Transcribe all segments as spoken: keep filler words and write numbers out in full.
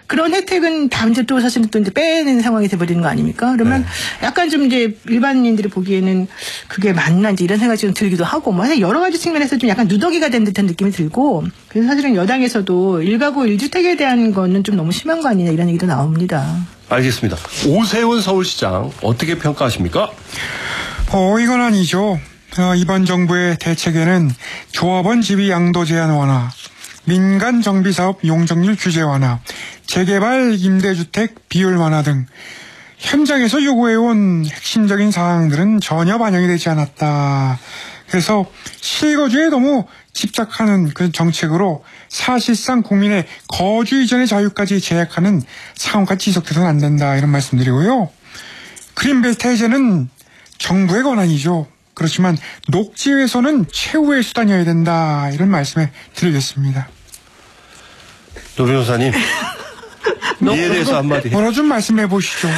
그런 혜택은 다 이제 또 사실은 또 이제 빼는 상황이 돼버리는 거 아닙니까? 그러면 네. 약간 좀 이제 일반인들이 보기에는 그게 맞나 이제 이런 생각이 좀 들기도 하고 뭐 여러 가지 측면에서 좀 약간 누더기가 된 듯한 느낌이 들고 그래서 사실은 여당에서도 일가구 일주택에 대한 거는 좀 너무 심한 거 아니냐 이런 얘기도 나옵니다. 알겠습니다. 오세훈 서울시장 어떻게 평가하십니까? 어, 이건 아니죠. 어, 이번 정부의 대책에는 조합원 지위 양도 제한 완화, 민간 정비사업 용적률 규제 완화, 재개발 임대주택 비율 완화 등 현장에서 요구해온 핵심적인 사항들은 전혀 반영이 되지 않았다. 그래서 실거주에 너무 집착하는 그 정책으로 사실상 국민의 거주 이전의 자유까지 제약하는 상황까지 지속돼서는 안 된다 이런 말씀드리고요. 그린벨트 해제는 정부의 권한이죠. 그렇지만 녹지에서는 최후의 수단이어야 된다 이런 말씀을 드리겠습니다. 노 변호사님 이에 대해서 한마디 뭐라 좀 말씀해 보시죠.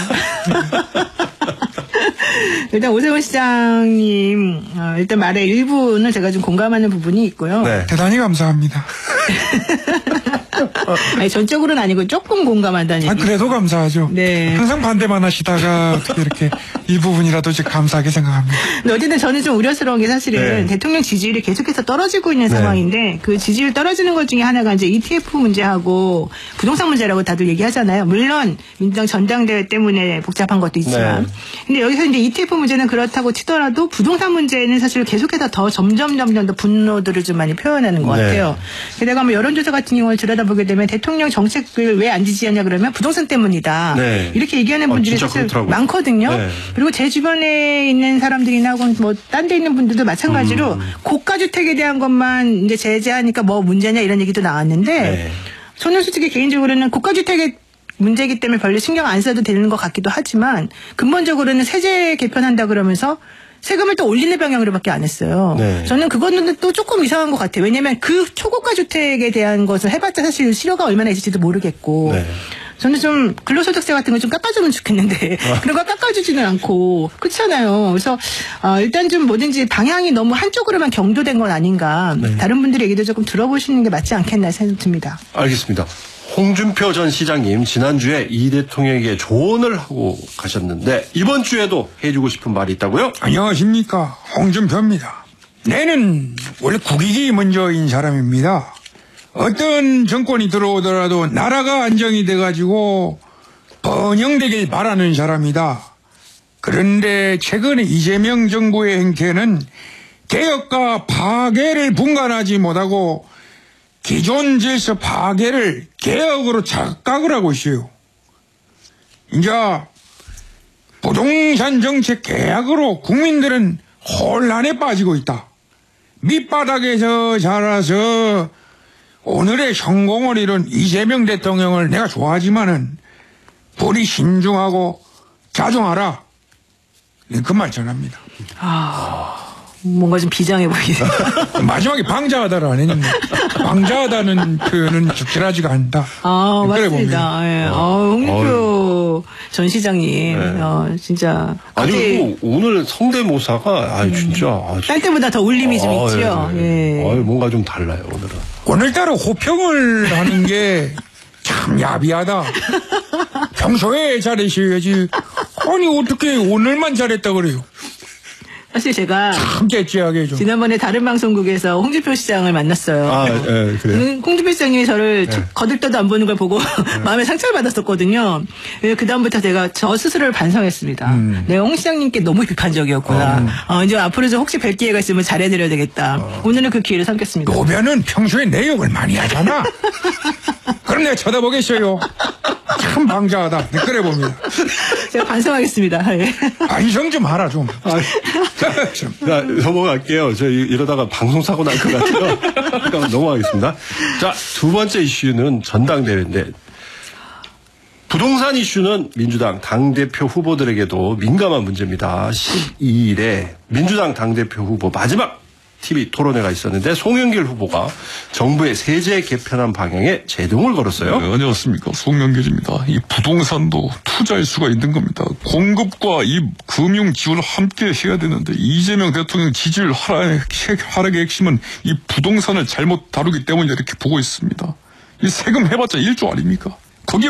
일단 오세훈 시장님 어, 일단 말의 일부는 제가 좀 공감하는 부분이 있고요. 네. 대단히 감사합니다. 아니, 전적으로는 아니고 조금 공감한다는 아, 얘기. 그래도 감사하죠. 네. 항상 반대만 하시다가 어떻게 이렇게 일부분이라도 이제 감사하게 생각합니다. 근데 어쨌든 저는 좀 우려스러운 게 사실은 네. 대통령 지지율이 계속해서 떨어지고 있는 네. 상황인데 그 지지율 떨어지는 것 중에 하나가 이제 이티에프 문제하고 부동산 문제라고 다들 얘기하잖아요. 물론 민주당 전당대회 때문에 복잡한 것도 있지만. 네. 근데 여기서 이제 이티에프 문제는 그렇다고 치더라도 부동산 문제는 사실 계속해서 더 점점 점점 더 분노들을 좀 많이 표현하는 것 같아요. 네. 게다가 뭐 여론조사 같은 경우를 들여다보게 되면 대통령 정책을 왜 안 지지하냐 그러면 부동산 때문이다. 네. 이렇게 얘기하는 분들이 어, 사실 그렇더라고요. 많거든요. 네. 그리고 제 주변에 있는 사람들이나 혹은 뭐 딴 데 있는 분들도 마찬가지로 음. 고가주택에 대한 것만 이제 제재하니까 뭐 문제냐 이런 얘기도 나왔는데 네. 저는 솔직히 개인적으로는 고가주택의 문제이기 때문에 별로 신경 안 써도 되는 것 같기도 하지만 근본적으로는 세제 개편한다 그러면서 세금을 또 올리는 방향으로밖에 안 했어요. 네. 저는 그거는 또 조금 이상한 것 같아요. 왜냐하면 그 초고가 주택에 대한 것을 해봤자 사실 실효가 얼마나 있을지도 모르겠고 네. 저는 좀 근로소득세 같은 거 좀 깎아주면 좋겠는데 아. 그런 거 깎아주지는 않고 그렇잖아요. 그래서 어, 일단 좀 뭐든지 방향이 너무 한쪽으로만 경도된 건 아닌가. 네. 다른 분들의 얘기도 조금 들어보시는 게 맞지 않겠나 생각이 듭니다. 알겠습니다. 홍준표 전 시장님 지난주에 이 대통령에게 조언을 하고 가셨는데 이번 주에도 해주고 싶은 말이 있다고요? 안녕하십니까, 홍준표입니다. 내는 원래 국익이 먼저인 사람입니다. 어떤 정권이 들어오더라도 나라가 안정이 돼가지고 번영되길 바라는 사람이다. 그런데 최근에 이재명 정부의 행태는 개혁과 파괴를 분간하지 못하고 기존 질서 파괴를 개혁으로 착각을 하고 있어요. 이제 부동산 정책 개혁으로 국민들은 혼란에 빠지고 있다. 밑바닥에서 자라서 오늘의 성공을 이룬 이재명 대통령을 내가 좋아하지만은 부디 신중하고 자중하라. 그 말 전합니다. 아... 뭔가 좀 비장해 보이네요. 마지막에 방자하다를 안 했는데 방자하다는 표현은 적절하지가 않다. 아 맞습니다. 예. 아, 홍준표 전 시장님 네. 어, 진짜 아니 뭐 오늘 성대모사가 아 음. 진짜 아, 딴 때보다 더 울림이 좀 아, 있죠. 예. 예. 아, 뭔가 좀 달라요 오늘은. 오늘따라 호평을 하는 게 참 야비하다. 평소에 잘하셔야지. 아니 어떻게 오늘만 잘했다 그래요? 사실 제가 참 깨찌하게 좀. 지난번에 다른 방송국에서 홍준표 시장을 만났어요. 아, 네, 그래요? 홍준표 시장님이 저를 네. 거들떠도 안 보는 걸 보고 네. 마음에 상처를 받았었거든요. 그 다음부터 제가 저 스스로를 반성했습니다. 음. 내가 홍 시장님께 너무 비판적이었구나. 음. 어, 이제 앞으로 좀 혹시 뵐 기회가 있으면 잘해드려야 되겠다. 어. 오늘은 그 기회를 삼겠습니다. 노변은 평소에 내욕을 많이 하잖아. 그럼 내가 쳐다보겠어요. 참 방자하다. 그래 봅니다. 제가 반성하겠습니다. 예. 반성 좀 하라 좀. 아, 자, 넘어갈게요. 저 이러다가 방송 사고 날 것 같아요. 넘어가겠습니다. 자, 두 번째 이슈는 전당대회인데 부동산 이슈는 민주당 당대표 후보들에게도 민감한 문제입니다. 십이 일에 민주당 당대표 후보 마지막 티비 토론회가 있었는데 송영길 후보가 정부의 세제 개편안 방향에 제동을 걸었어요. 네, 안녕하십니까. 송영길입니다. 이 부동산도 투자일 수가 있는 겁니다. 공급과 이 금융 지원을 함께 해야 되는데 이재명 대통령 지지율 하락, 하락의 핵심은 이 부동산을 잘못 다루기 때문에 이렇게 보고 있습니다. 이 세금 해봤자 일조 아닙니까?